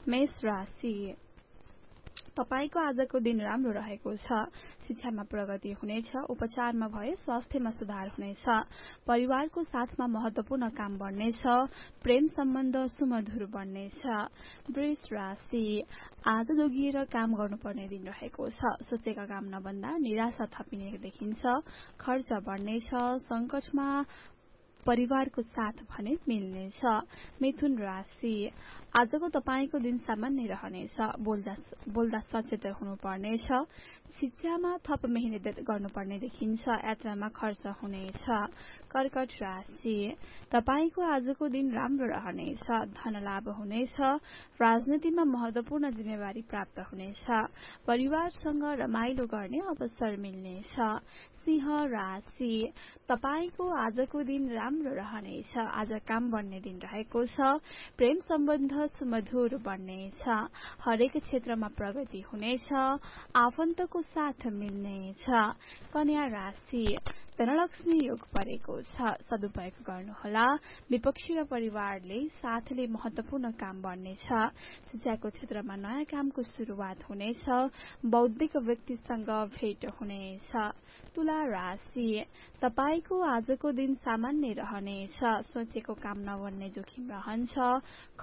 मेष राशि तपाईको आजको दिन राम्रो रहेको छ। शिक्षामा प्रगति हुनेछ। उपचारमा भए स्वास्थ्यमा सुधार हुनेछ। परिवारको साथमा महत्वपूर्ण काम बढ्नेछ। प्रेम सम्बन्ध सुमधुर बन्नेछ। वृष राशि आज जोगिएर काम गर्नुपर्ने दिन रहेको छ। सोचेका काम नबन्दा निराशा थपिने देखिन्छ। खर्च बढ्नेछ। संकटमा परिवारको साथ भने मिल्नेछ। मिथुन राशि आजको तपाईको दिन सामान्य रहनेछ। बोल्दा सचेत हुनुपर्नेछ। शिक्षामा थप मेहनत गर्नुपर्ने देखिन्छ। यात्रामा खर्च हुनेछ। कर्कट राशि तपाईको आजको दिन राम्रो रहनेछ। धन लाभ हुनेछ। राजनीतिमा महत्वपूर्ण जिम्मेवारी प्राप्त हुनेछ। परिवारसँग रमाइलो गर्ने अवसर मिल्नेछ। सिंह राशि तपाईको आजको दिन राम्रो रहनेछ। आज काम बढ्ने दिन रहेको छ। प्रेम सम्बन्ध सुमधुर बन्नेछ। हरेक क्षेत्रमा प्रगति हुनेछ। आफन्तको साथ मिल्नेछ। कन्या राशि धनलक्ष्मी योग परेको छ। सदुपयोग गर्नुहोला। विपक्षी र परिवारले साथले महत्वपूर्ण काम बढ्नेछ। शिक्षाको क्षेत्रमा नयाँ कामको सुरुवात हुनेछ। बौद्धिक व्यक्तिसँग भेट हुनेछ। तुला राशि तपाईको आजको दिन सामान्य रहनेछ। सोचेको काम नबन्ने जोखिम रहन्छ।